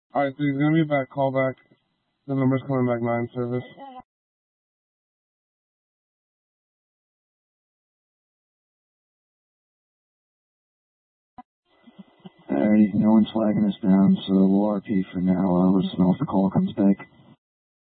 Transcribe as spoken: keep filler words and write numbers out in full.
Alright, so he's gonna be back. Call back. The number's coming back nine service. Alright, no one's flagging us down, so we'll R P for now. I'll listen if the call comes back.